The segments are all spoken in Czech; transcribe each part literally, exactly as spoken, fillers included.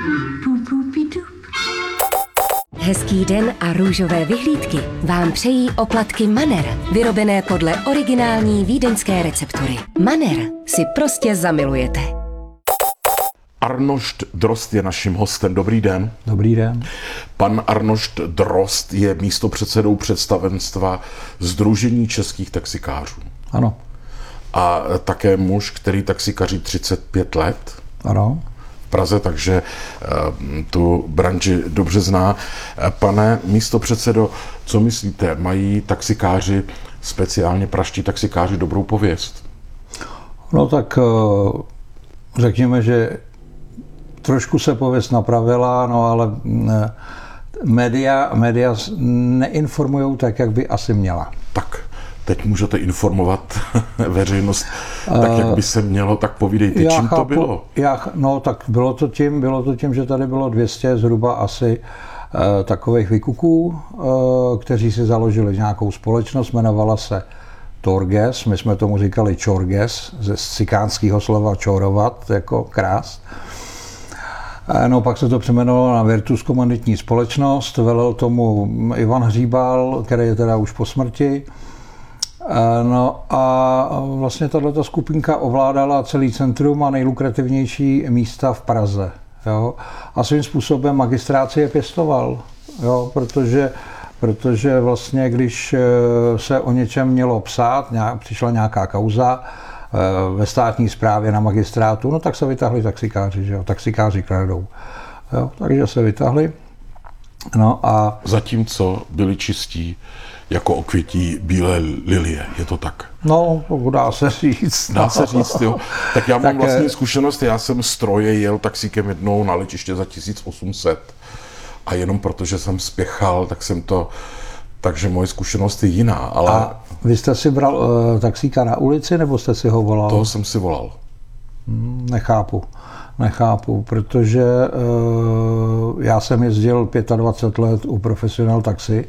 Hezký den a růžové vyhlídky vám přejí oplatky Manner, vyrobené podle originální vídeňské receptury. Manner si prostě zamilujete. Arnošt Drozd je naším hostem. Dobrý den. Dobrý den. Pan Arnošt Drozd je místopředsedou představenstva Sdružení českých taxikářů. Ano. A také muž, který taxikaří třicet pět let. Ano. V Praze, takže tu branži dobře zná. Pane místopředsedo, co myslíte, mají taxikáři, speciálně pražští taxikáři, dobrou pověst? No tak řekněme, že trošku se pověst napravila, no ale média, média neinformujou tak, jak by asi měla. Tak, teď můžete informovat veřejnost tak, jak by se mělo, tak povídejte, čím chápu, to bylo? Já, no tak bylo to tím, bylo to tím, že tady bylo dvě stě zhruba asi eh, takových vykuků, eh, kteří si založili nějakou společnost, jmenovala se Torges, my jsme tomu říkali Čorges, ze cikánského slova čorovat, jako krást. No, pak se to přejmenovalo na Virtus Komanditní společnost, velel tomu Ivan Hříbal, který je teda už po smrti. No a vlastně tato skupinka ovládala celý centrum a nejlukrativnější místa v Praze. Jo? A svým způsobem magistrát si je pěstoval, jo? Protože, protože vlastně, když se o něčem mělo psát, nějak, přišla nějaká kauza ve státní správě na magistrátu, no tak se vytáhli taxikáři, že jo? Taxikáři kradou. Jo? Takže se vytáhli. No a zatímco byli čistí jako okvětí bílé lilie, je to tak? No, dá se říct. Dá se říct, jo. Tak já mám tak vlastní zkušenost, já jsem z Troje jel taxíkem jednou na letiště za tisíc osm set a jenom protože jsem spěchal, tak jsem to, takže moje zkušenost je jiná, ale... A vy jste si bral uh, taxíka na ulici, nebo jste si ho volal? Toho jsem si volal. Hmm, nechápu. Nechápu, protože uh, já jsem jezdil dvacet pět let u Professional Taxi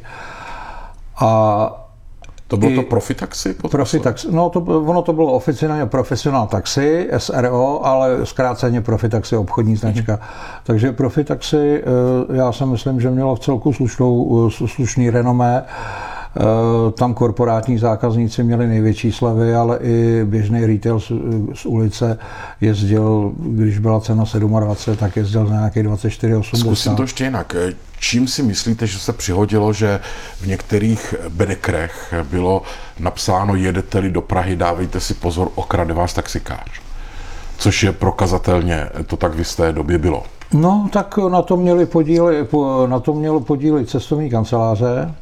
a to bylo to Profi Taxi? Profi Taxi, no to, ono to bylo oficiálně Professional Taxi, S R O, ale zkráceně Profi Taxi obchodní značka. Mm-hmm. Takže Profi Taxi, uh, já si myslím, že mělo v celku slušnou, uh, slušný renomé. Tam korporátní zákazníci měli největší slevy, ale i běžný retail z, z ulice jezdil, když byla cena dvacet sedm, tak jezdil za nějakých dvacet čtyři osmdesát. Zkusím to ještě jinak. Čím si myslíte, že se přihodilo, že v některých bedekrech bylo napsáno jedete-li do Prahy, dávejte si pozor, okrade vás taxikář? Což je prokazatelně, to tak v jisté době bylo. No, tak na to měli podíly, na to mělo podíly cestovní kanceláře,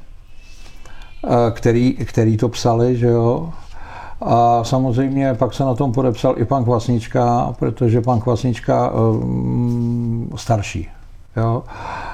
Který, který to psali, že jo. A samozřejmě pak se na tom podepsal i pan Kvasnička, protože pan Kvasnička um, starší, jo.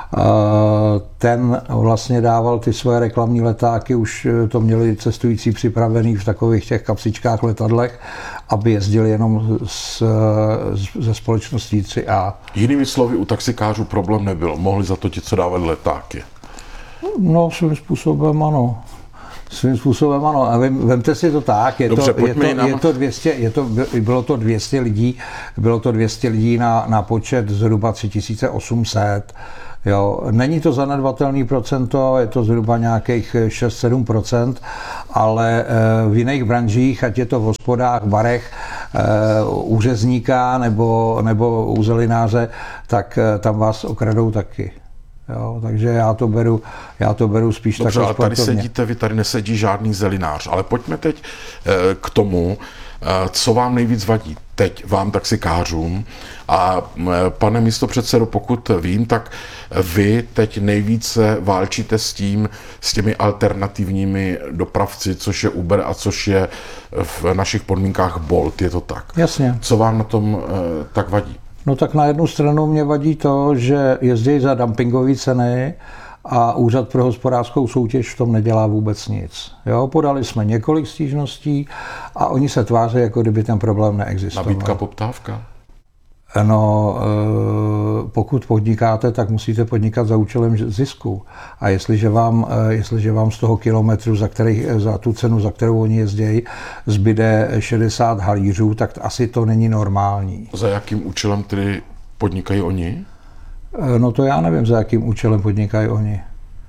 Ten vlastně dával ty svoje reklamní letáky, už to měli cestující připravený v takových těch kapsičkách letadlech, aby jezdili jenom z, ze společností tři A. Jinými slovy, u taxikářů problém nebyl, mohli za to ti, co dávali letáky. No, svým způsobem ano. Svým způsobem ano. A vem, vemte si to tak, je, Dobře, to, je, to, jinam. je to dvě stě, je to, bylo to dvě stě lidí, bylo to dvě stě lidí na, na počet zhruba tři tisíce osm set. Jo. Není to zanedbatelný procento, je to zhruba nějakých šest sedm procent, ale v jiných branžích, ať je to v hospodách, barech, u řezníka nebo, nebo u zelináře, tak tam vás okradou taky. Jo, takže já to beru, já to beru spíš dobře, takhle sportovně. Tady sedíte, vy tady nesedí žádný zelinář, ale pojďme teď k tomu, co vám nejvíc vadí teď vám taxikářům. A pane místopředsedo, pokud vím, tak vy teď nejvíce válčíte s tím, s těmi alternativními dopravci, což je Uber a což je v našich podmínkách Bolt, je to tak? Jasně. Co vám na tom tak vadí? No tak na jednu stranu mě vadí to, že jezdí za dumpingové ceny a Úřad pro hospodářskou soutěž v tom nedělá vůbec nic. Jo, podali jsme několik stížností a oni se tváří, jako kdyby ten problém neexistoval. Nabídka, poptávka? No, pokud podnikáte, tak musíte podnikat za účelem zisku. A jestliže vám, jestliže vám z toho kilometru, za, který, za tu cenu, za kterou oni jezdí, zbyde šedesát halířů, tak asi to není normální. Za jakým účelem tedy podnikají oni? No to já nevím, za jakým účelem podnikají oni.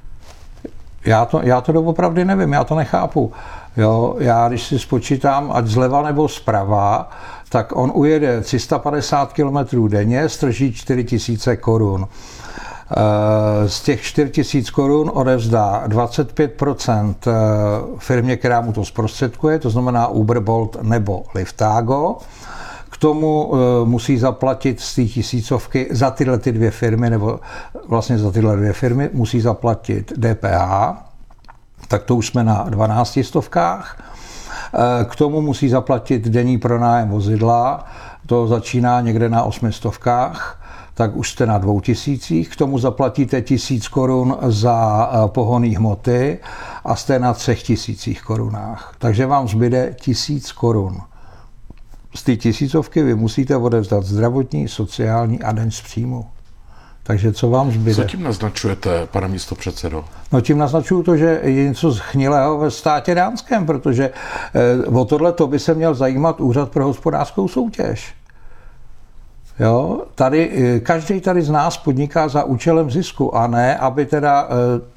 Já to, já to doopravdy nevím, já to nechápu. Jo, já když si spočítám, ať zleva nebo zprava, tak on ujede tři sta padesát kilometrů denně, strží čtyři tisíce korun. Z těch čtyři tisíce korun odevzdá dvacet pět procent firmě, která mu to zprostředkuje, to znamená Uber, Bolt nebo Liftago. K tomu musí zaplatit z té tisícovky za tyhle ty dvě firmy, nebo vlastně za tyhle dvě firmy musí zaplatit D P H, tak to už jsme na dvanácti stovkách. K tomu musí zaplatit denní pronájem vozidla, to začíná někde na osmi stovkách, tak už jste na dvou tisících. K tomu zaplatíte tisíc korun za pohonné hmoty a jste na třech tisících korunách. Takže vám zbyde tisíc korun. Z té tisícovky vy musíte odevzdat zdravotní, sociální a daň z příjmu. Takže co vám zbyde? Co tím naznačujete, pane místopředsedo? No tím naznačuju to, že je něco schnilého ve státě dánském, protože o tohle to by se měl zajímat Úřad pro hospodářskou soutěž. Jo? Tady, každý tady z nás podniká za účelem zisku a ne, aby teda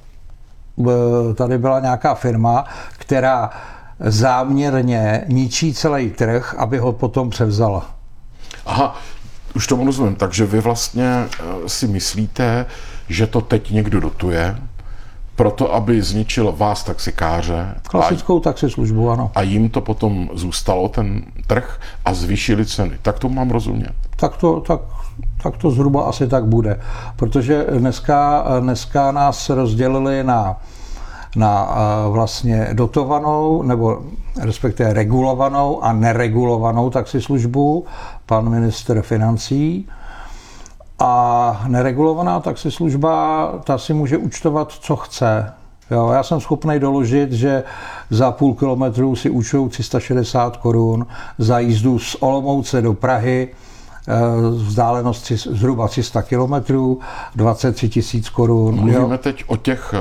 tady byla nějaká firma, která záměrně ničí celý trh, aby ho potom převzala. Aha, už tomu rozumím. Takže vy vlastně si myslíte, že to teď někdo dotuje, proto aby zničil vás taxikáře. Klasickou a, taxislužbu, ano. A jim to potom zůstalo, ten trh, a zvýšili ceny. Tak to mám rozumět. Tak to, tak, tak to zhruba asi tak bude. Protože dneska, dneska nás rozdělili na na vlastně dotovanou, nebo respektive regulovanou a neregulovanou taxislužbu, pan ministr financí. A neregulovaná taxislužba, ta si může účtovat, co chce. Jo, já jsem schopný doložit, že za půl kilometru si účtují tři sta šedesát korun, za jízdu z Olomouce do Prahy, vzdálenost zhruba tři sta kilometrů, dvacet tři tisíc korun. Mluvíme jo. teď o těch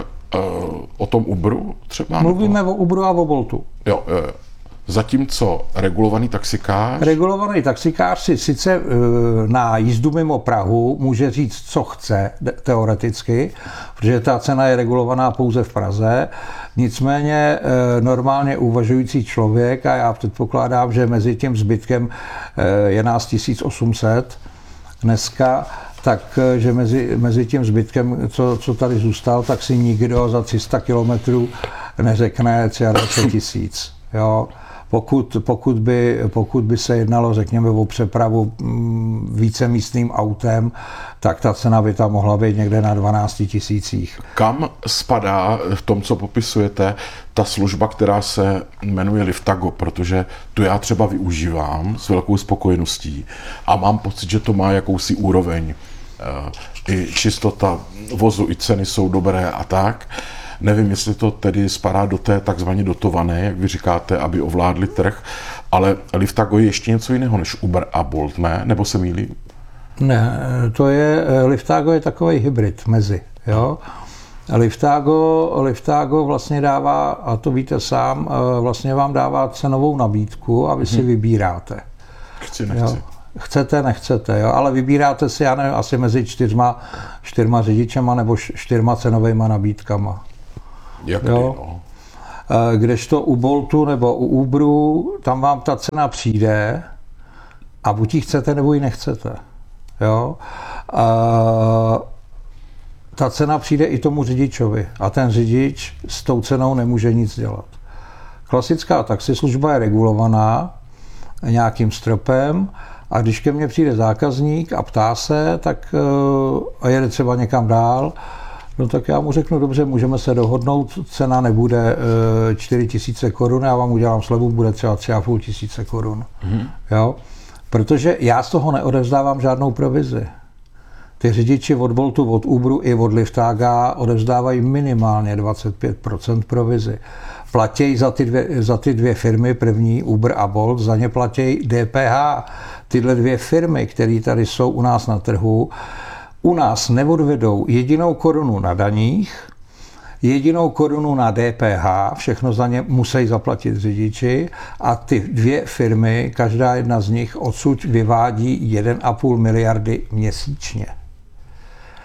o tom Uberu třeba? Mluvíme nebo? o Uberu a o Boltu. Jo, jo. Zatímco regulovaný taxikář? Regulovaný taxikář si sice na jízdu mimo Prahu může říct, co chce teoreticky, protože ta cena je regulovaná pouze v Praze. Nicméně normálně uvažující člověk, a já předpokládám, že mezi tím zbytkem je nás tisíc osm set dneska, takže mezi, mezi tím zbytkem, co, co tady zůstal, tak si nikdo za tři sta kilometrů neřekne dvacet tři tisíc. Jo? Pokud, pokud, by, pokud by se jednalo, řekněme, o přepravu vícemístným autem, tak ta cena by tam mohla být někde na dvanácti tisících. Kam spadá v tom, co popisujete, ta služba, která se jmenuje Liftago, protože tu já třeba využívám s velkou spokojeností a mám pocit, že to má jakousi úroveň. I čistota vozu, i ceny jsou dobré a tak. Nevím, jestli to tedy spadá do té takzvaně dotované, jak vy říkáte, aby ovládli trh, ale Liftago je ještě něco jiného než Uber a Bolt, ne? Nebo se mýlím? Ne, to je, Liftago je takový hybrid mezi, jo. Liftago, Liftago vlastně dává, a to víte sám, vlastně vám dává cenovou nabídku a vy si hmm. vybíráte. Chci, nechci. Jo. Chcete, nechcete, jo, ale vybíráte si, já nevím, asi mezi čtyřma, čtyřma řidičema nebo čtyřma cenovejma nabídkama. Jak jo? Kdy, no? Kdežto u Boltu nebo u Uberu, tam vám ta cena přijde a buď ji chcete, nebo ji nechcete. Jo? A ta cena přijde i tomu řidičovi a ten řidič s tou cenou nemůže nic dělat. Klasická taxislužba je regulovaná nějakým stropem, a když ke mně přijde zákazník a ptá se, tak a jede třeba někam dál, no tak já mu řeknu, dobře, můžeme se dohodnout, cena nebude čtyři tisíce korun, já vám udělám slevu, bude třeba tři a půl tisíce korun. Mm. Jo? Protože já z toho neodevzdávám žádnou provizi. Ty řidiči od Boltu, od Uberu i od Liftaga odevzdávají minimálně dvacet pět procent provizi. Platějí za ty, dvě, za ty dvě firmy, první Uber a Bolt, za ně platějí D P H. Tyhle dvě firmy, které tady jsou u nás na trhu, u nás neodvedou jedinou korunu na daních, jedinou korunu na D P H, všechno za ně musí zaplatit řidiči a ty dvě firmy, každá jedna z nich odsud vyvádí jedna a půl miliardy měsíčně.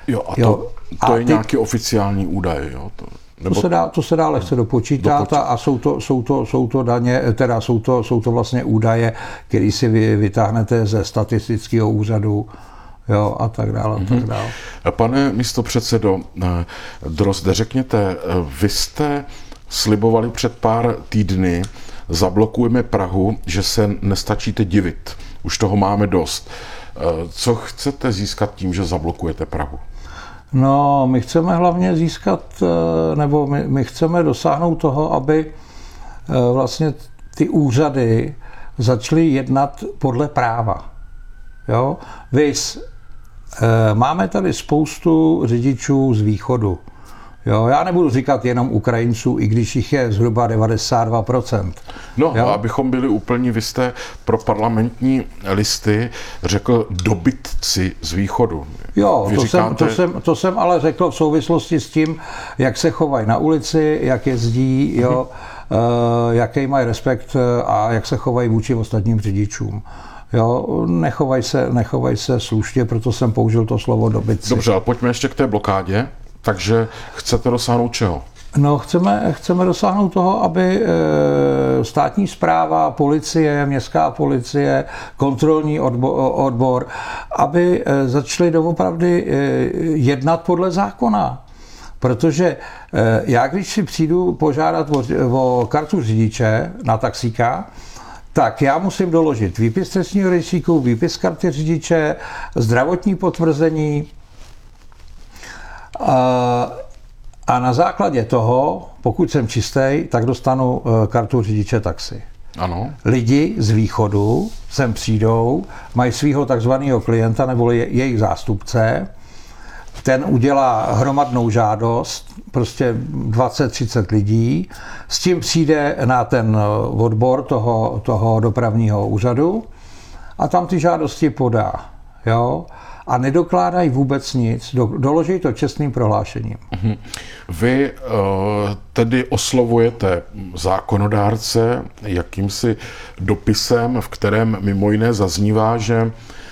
Jo, a to, Jo, to a je ty- nějaký oficiální údaj, jo? To, nebo To se dá, to se dá lehce dopočítat Dopočítat. a, a jsou, to, jsou, to, jsou to daně, teda jsou to, jsou to vlastně údaje, které si vy vytáhnete ze statistického úřadu, jo, a tak dále, a tak dále. Pane místopředsedo Drozde, řekněte, vy jste slibovali před pár týdny, zablokujeme Prahu, že se nestačíte divit. Už toho máme dost. Co chcete získat tím, že zablokujete Prahu? No, my chceme hlavně získat, nebo my, my chceme dosáhnout toho, aby vlastně ty úřady začaly jednat podle práva. Jo? Vys, máme tady spoustu řidičů z východu. Jo? Já nebudu říkat jenom Ukrajinců, i když jich je zhruba devadesát dva procent. No, Jo? abychom byli úplně, vy jste pro parlamentní listy řekl dobytci z východu. Jo, Vy to, říkáte... jsem, to, jsem, to jsem ale řekl v souvislosti s tím, jak se chovají na ulici, jak jezdí, jo, uh, jaký mají respekt a jak se chovají vůči ostatním řidičům. Jo, nechovají se, nechovají se slušně, proto jsem použil to slovo dobytci. Dobře, ale pojďme ještě k té blokádě. Takže chcete dosáhnout čeho? No, chceme, chceme dosáhnout toho, aby e, státní správa, policie, městská policie, kontrolní odbor, odbor aby e, začaly doopravdy e, jednat podle zákona. Protože e, já, když si přijdu požádat o, o kartu řidiče na taxíka, tak já musím doložit výpis trestního rejstříku, výpis karty řidiče, zdravotní potvrzení, a, a na základě toho, pokud jsem čistý, tak dostanu kartu řidiče taxi. Ano. Lidi z východu sem přijdou, mají svého takzvaného klienta nebo jejich zástupce, ten udělá hromadnou žádost, prostě dvacet třicet lidí, s tím přijde na ten odbor toho, toho dopravního úřadu a tam ty žádosti podá. Jo? A nedokládají vůbec nic, do, doloží to čestným prohlášením. Vy uh, tedy oslovujete zákonodárce jakýmsi dopisem, v kterém mimo jiné zaznívá, že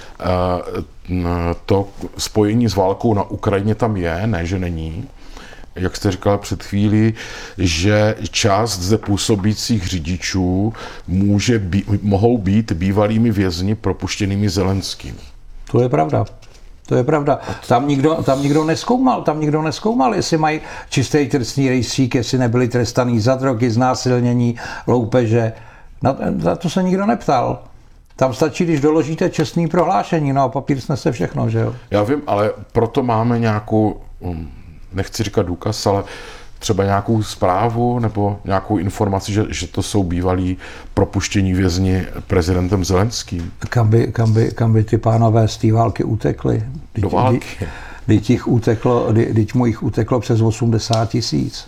uh, to spojení s válkou na Ukrajině tam je, ne, že není. Jak jste říkala před chvílí, že část zde působících řidičů může být, mohou být bývalými vězni propuštěnými Zelenským. To je pravda. To je pravda. Tam nikdo, tam nikdo nezkoumal, tam nikdo nezkoumal, jestli mají čistý trestní rejstřík, jestli nebyli trestaný za drogy, znásilnění, loupeže. Na, na to se nikdo neptal. Tam stačí, když doložíte čestný prohlášení, no a papír snese všechno, že jo? Já vím, ale proto máme nějakou, nechci říkat důkaz, ale třeba nějakou zprávu nebo nějakou informaci, že, že to jsou bývalí propuštění vězni prezidentem Zelenským. Kam by, kam by, kam by ty pánové z té války utekli? Do války. Teď jich uteklo, teď mu jich uteklo přes osmdesát tisíc.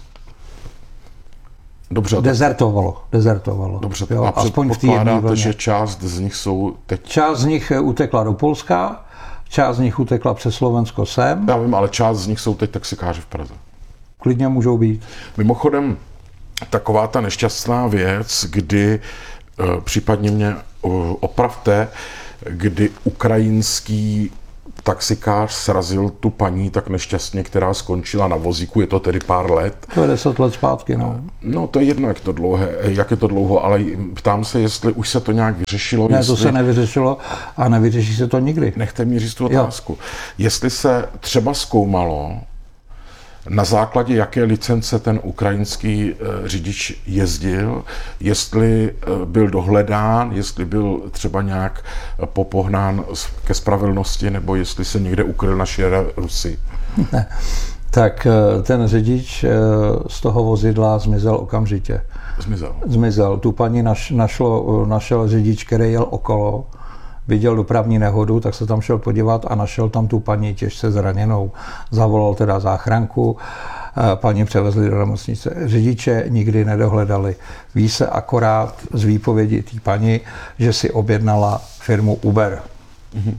Dobře. Dezertovalo, dezertovalo. Dobře, jo, a aspoň v té jedné předpokládáte, vlně. že část z nich jsou teď... Část z nich utekla do Polska, část z nich utekla přes Slovensko sem. Já vím, ale část z nich jsou teď taxikáři v Praze. Klidně můžou být. Mimochodem, taková ta nešťastná věc, kdy, případně mě opravte, kdy ukrajinský taxikář srazil tu paní tak nešťastně, která skončila na vozíku, je to tedy pár let. To je deset let zpátky, no. No to je jedno, jak, to dlouhé, jak je to dlouho, ale ptám se, jestli už se to nějak vyřešilo. Ne, jestli... to se nevyřešilo a nevyřeší se to nikdy. Nechte mi říct tu otázku. Jo. Jestli se třeba zkoumalo, na základě jaké licence ten ukrajinský e, řidič jezdil, jestli e, byl dohledán, jestli byl třeba nějak popohnán ke spravedlnosti, nebo jestli se někde ukryl na širé Rusy. Ne. Tak ten řidič z toho vozidla zmizel okamžitě. Zmizel. Zmizel. Tu paní naš, našlo, našel řidič, který jel okolo, viděl dopravní nehodu, tak se tam šel podívat a našel tam tu paní těžce zraněnou. Zavolal teda záchranku, paní převezli do nemocnice. Řidiče nikdy nedohledali. Ví se akorát z výpovědi té paní, že si objednala firmu Uber. Mm-hmm.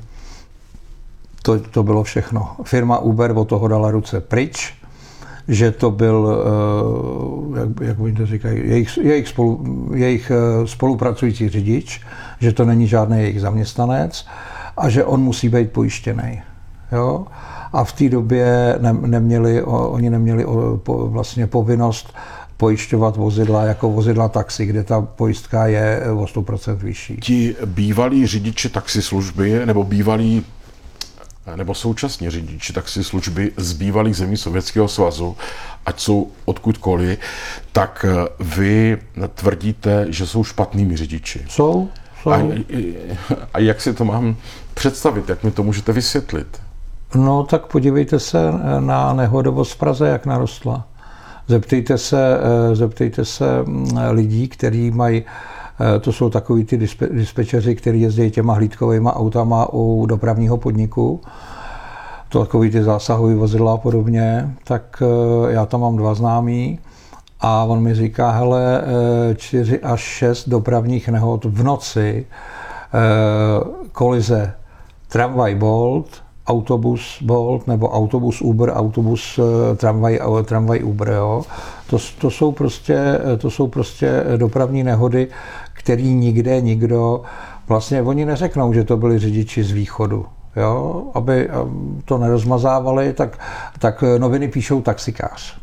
To, to bylo všechno. Firma Uber od toho dala ruce pryč, že to byl, jak, jak oni to říkají, jejich, jejich, spolu, jejich spolupracující řidič, že to není žádný jejich zaměstnanec a že on musí být pojištěný. Jo? a v té době ne, neměli, oni neměli po, vlastně povinnost pojišťovat vozidla jako vozidla taxi, kde ta pojistka je o sto procent vyšší. Ti bývalí řidiči taxislužby nebo bývalí nebo současně řidiči taxislužby z bývalých zemí Sovětského svazu, ať jsou odkudkoliv, tak vy tvrdíte, že jsou špatnými řidiči. Jsou, jsou. A, a jak si to mám představit, jak mi to můžete vysvětlit? No tak podívejte se na nehodovost v Praze, jak narostla. Zeptejte se, zeptejte se lidí, kteří mají, to jsou takový ty dispe, dispečeři, kteří jezdí těma hlídkovými autama u dopravního podniku, to takový ty zásahový vozidla a podobně, tak já tam mám dva známí a on mi říká, hele, čtyři až šest dopravních nehod v noci, kolize tramvaj Bolt, autobus Bolt nebo autobus Uber, autobus tramvaj, tramvaj Uber, jo. To, to, jsou prostě, to jsou prostě dopravní nehody, který nikde nikdo, vlastně oni neřeknou, že to byli řidiči z východu. Jo? Aby to nerozmazávali, tak, tak noviny píšou taxikář.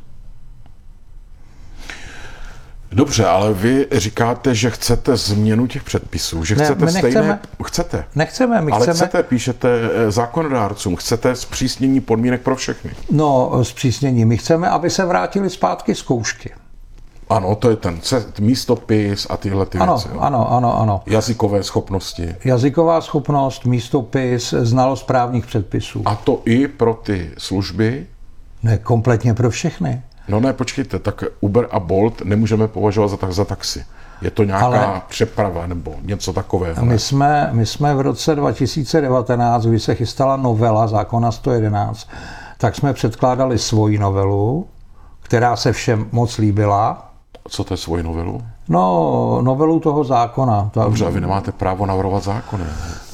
Dobře, ale vy říkáte, že chcete změnu těch předpisů, že ne, chcete nechceme, stejné... Chcete. Nechceme, my ale chceme... chcete, píšete zákonodárcům, chcete zpřísnění podmínek pro všechny. No, zpřísnění. My chceme, aby se vrátili zpátky zkoušky. Ano, to je ten místopis a tyhle ty ano, věci. Jo. Ano, ano, ano. Jazykové schopnosti. Jazyková schopnost, místopis, znalost právních předpisů. A to i pro ty služby? Ne, kompletně pro všechny. No ne, počkejte, tak Uber a Bolt nemůžeme považovat za, tak, za taxi. Je to nějaká Ale přeprava nebo něco takového. My jsme, my jsme v roce dva tisíce devatenáct, kdy se chystala novela zákona sto jedenáct, tak jsme předkládali svoji novelu, která se všem moc líbila. Co to je svoji novelu? No, novelu toho zákona. Dobře, a vy nemáte právo navrhovat zákony.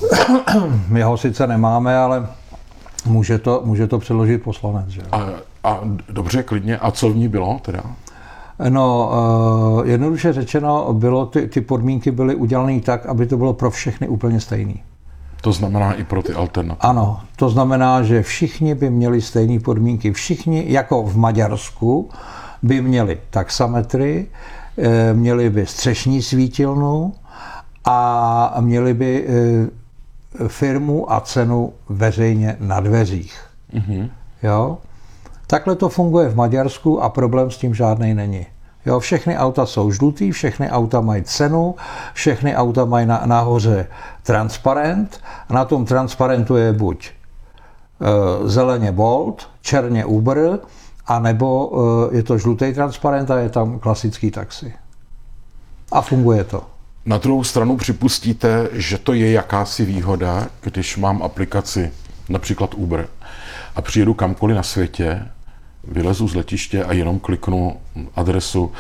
My ho sice nemáme, ale může to, může to předložit poslanec. Že? A, a dobře, klidně. A co v ní bylo teda? No, uh, jednoduše řečeno, bylo ty, ty podmínky byly udělané tak, aby to bylo pro všechny úplně stejný. To znamená i pro ty alternativy. Ano, to znamená, že všichni by měli stejné podmínky. Všichni, jako v Maďarsku, by měli taxametry, měli by střešní svítilnu a měli by firmu a cenu veřejně na dveřích. Mm-hmm. Jo? Takhle to funguje v Maďarsku a problém s tím žádnej není. Jo, všechny auta jsou žlutý, všechny auta mají cenu, všechny auta mají na, nahoře transparent a na tom transparentu je buď e, zeleně Bolt, černě Uber, anebo e, je to žlutý transparent a je tam klasický taxi. A funguje to. Na druhou stranu připustíte, že to je jakási výhoda, když mám aplikaci například Uber a přijedu kamkoliv na světě, vylezu z letiště a jenom kliknu adresu,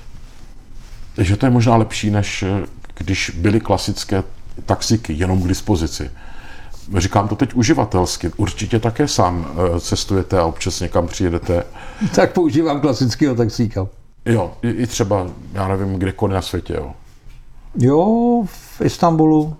že to je možná lepší, než když byly klasické taxiky jenom k dispozici. Říkám to teď uživatelsky. Určitě také sám cestujete a občas někam přijedete. Tak používám klasického taxíka. Jo, i, i třeba, já nevím, kdekoliv na světě, jo. Jo, v Istanbulu,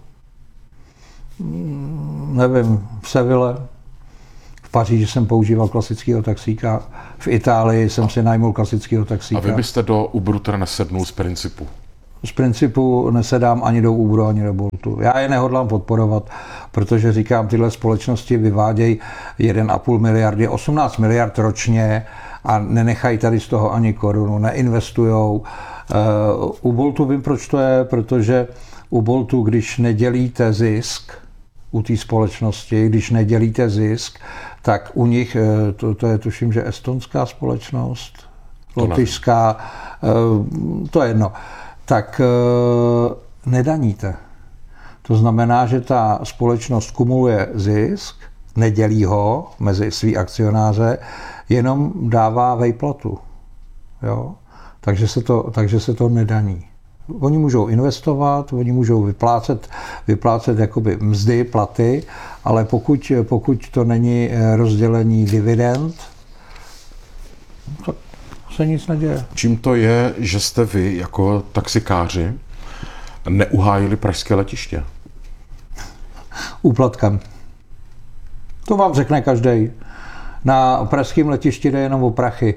nevím, v Seville, v Paříži jsem používal klasického taxíka, v Itálii jsem si najmul klasického taxíka. A vy byste do Uberu teda nesednul z principu? Z principu nesedám ani do Uberu, ani do Boltu. Já je nehodlám podporovat, protože říkám, tyhle společnosti vyvádějí jedna a půl miliardy, osmnáct miliard ročně a nenechají tady z toho ani korunu, neinvestujou. U Boltu vím, proč to je, protože u Boltu, když nedělíte zisk u té společnosti, když nedělíte zisk, tak u nich, to, to je tuším, že estonská společnost, lotyšská, to je jedno, tak nedaníte. To znamená, že ta společnost kumuluje zisk, nedělí ho mezi svý akcionáře, jenom dává vejplatu. Jo? Takže se to, takže se to nedaní. Oni můžou investovat, oni můžou vyplácet, vyplácet jakoby mzdy, platy, ale pokud, pokud to není rozdělení dividend, tak se nic neděje. Čím to je, že jste vy jako taxikáři neuhájili pražské letiště? Úplatkem. To vám řekne každý. Na pražském letišti jde jenom o prachy.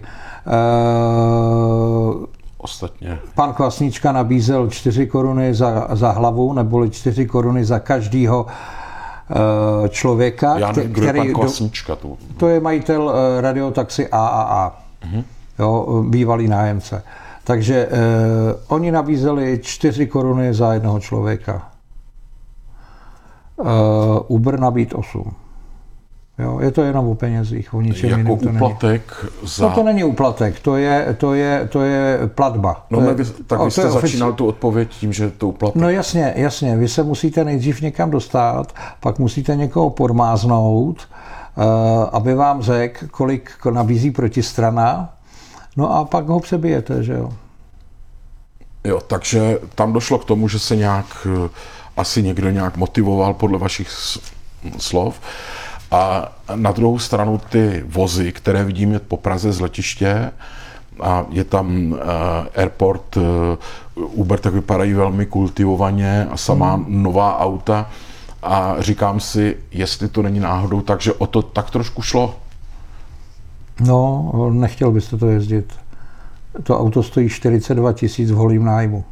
Ostatně. Pan Kvasnička nabízel čtyři koruny za, za hlavu, neboli čtyři koruny za každýho člověka. Já nevím, kdo je pan Kvasnička. To, to je majitel radiotaxi A A A, mm-hmm. jo, bývalý nájemce. Takže eh, oni nabízeli čtyři koruny za jednoho člověka. Uh, Uber nabít osm. Jo, je to jenom o penězích, o ničem jako jiném to úplatek není. za... No to není úplatek, to je, to je, to je platba. No, to je, vy, tak vy jste začínal ofici... tu odpověď tím, že to úplatek. No jasně, jasně, vy se musíte nejdřív někam dostat, pak musíte někoho podmáznout, uh, aby vám řekl, kolik nabízí protistrana, no a pak ho přebijete, že jo. Jo, takže tam došlo k tomu, že se nějak, asi někdo nějak motivoval podle vašich slov. A na druhou stranu ty vozy, které vidíme po Praze z letiště, a je tam uh, airport, uh, Uber, tak vypadají velmi kultivovaně a samá hmm. nová auta. A říkám si, jestli to není náhodou tak, že o to tak trošku šlo. No, nechtěl byste to jezdit. To auto stojí čtyřicet dva tisíc v holým nájmu.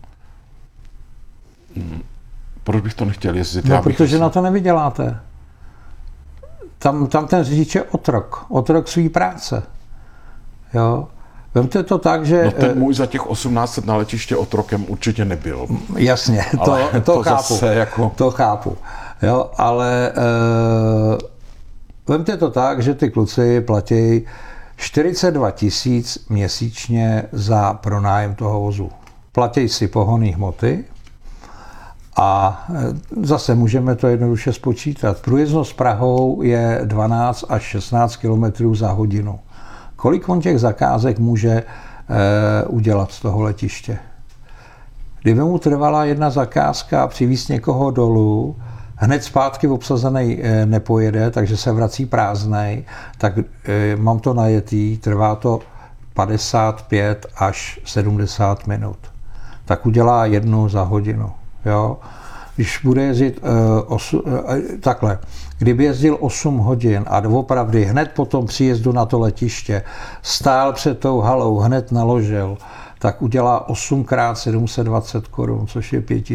Hmm. Proč bych to nechtěl jezdit? No, Já bych protože asi... na to nevyděláte. Tam, tam ten řidič je otrok. Otrok svý práce. Jo. Vemte to tak, že... No ten můj za těch osmnáct let na letiště otrokem určitě nebyl. Jasně, to, to, to chápu. Jako... To chápu. Jo, ale e, vemte to tak, že ty kluci platí čtyřicet dva tisíc měsíčně za pronájem toho vozu. Platí si pohonné hmoty a zase můžeme to jednoduše spočítat. Průjezdnost Prahou je dvanáct až šestnáct kilometrů za hodinu. Kolik on těch zakázek může e, udělat z toho letiště? Kdyby mu trvala jedna zakázka přivízt někoho dolů, hned zpátky obsazený e, nepojede, takže se vrací prázdnej, tak e, mám to najetý, trvá to padesát pět až sedmdesát minut. Tak udělá jednu za hodinu. Jo? Když bude jezdit uh, osu, uh, takhle, kdyby jezdil osm hodin a doopravdy hned po tom příjezdu na to letiště stál před tou halou, hned naložil, tak udělá osm krát sedm set dvacet korun, což je pět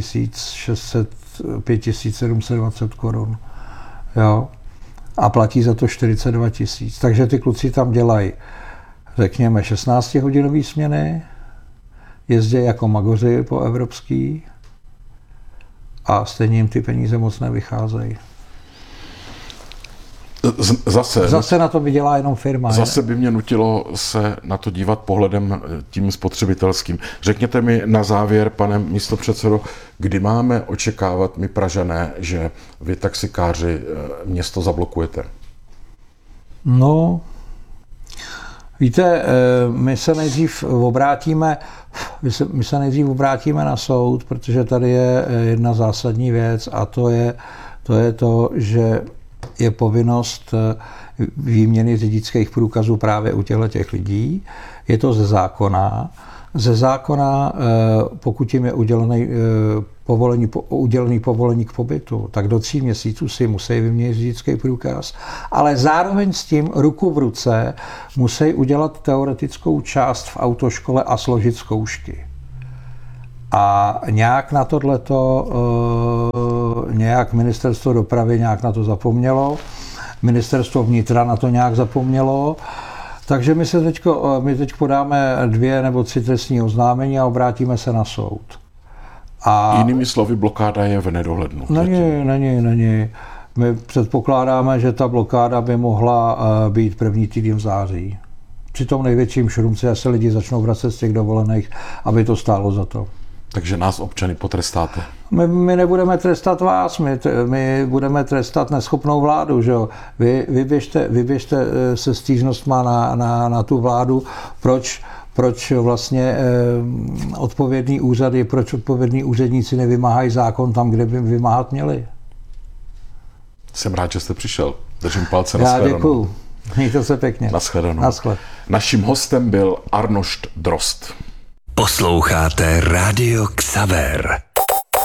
tisíc sedm set dvacet korun. Jo? A platí za to čtyřicet dva tisíc. Takže ty kluci tam dělají, řekněme, šestnáctihodinový směny, jezdí jako magoři po evropský, a stejně jim ty peníze moc nevycházejí. Zase, zase na to vydělá jenom firma. Zase by mě nutilo se na to dívat pohledem tím spotřebitelským. Řekněte mi na závěr, pane místopředsedo, kdy máme očekávat my Pražané, že vy taxikáři město zablokujete? No, víte, my se nejdřív obrátíme My se, my se nejdřív obrátíme na soud, protože tady je jedna zásadní věc a to je to, je to že je povinnost výměny řidičských průkazů právě u těchto lidí. Je to ze zákona. Ze zákona, pokud jim je udělený povolení, udělený povolení k pobytu, tak do tří měsíců si musí vyměnit řidičský průkaz, ale zároveň s tím ruku v ruce musí udělat teoretickou část v autoškole a složit zkoušky. A nějak na tohleto, nějak ministerstvo dopravy nějak na to zapomnělo, ministerstvo vnitra na to nějak zapomnělo, takže my se teďko, my teď podáme dvě nebo tři trestní oznámení a obrátíme se na soud. A jinými slovy, blokáda je v nedohlednu. Není, není, není. My předpokládáme, že ta blokáda by mohla být první týden v září. Při tom největším šrumci se lidi začnou vracet z těch dovolených, aby to stálo za to. Takže nás občany potrestáte? My, my nebudeme trestat vás, my, my budeme trestat neschopnou vládu. Že jo? Vy, vyběžte, vyběžte se stížnostma na, na, na tu vládu, proč proč vlastně eh, odpovědní úřady, proč odpovědní úředníci nevymáhají zákon tam, kde by vymáhat měli. Jsem rád, že jste přišel. Držím palce na Já shledanou. děkuju. Mějte se pěkně. Na shledanou. Naschle. Naším hostem byl Arnošt Drost. Posloucháte Rádio Xaver.